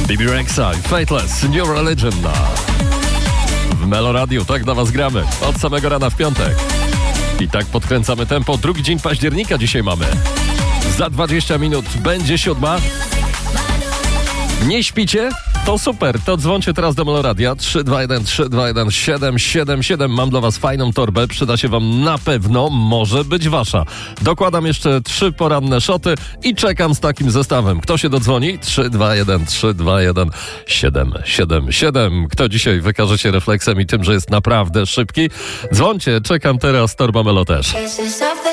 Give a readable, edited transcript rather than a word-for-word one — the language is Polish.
Bibi Rexha i Fateless, New Religion w Melo Radio. Tak dla was gramy od samego rana w piątek. I tak podkręcamy tempo. Drugi dzień października dzisiaj mamy. Za 20 minut będzie 7. Nie śpicie? To super, to dzwońcie teraz do Melo Radia 321 321 777. Mam dla was fajną torbę, przyda się wam na pewno, może być wasza. Dokładam jeszcze 3 poranne szoty i czekam z takim zestawem. Kto się dodzwoni? 321 321 777. Kto dzisiaj wykaże się refleksem i tym, że jest naprawdę szybki? Dzwońcie, czekam teraz, torba Melo też.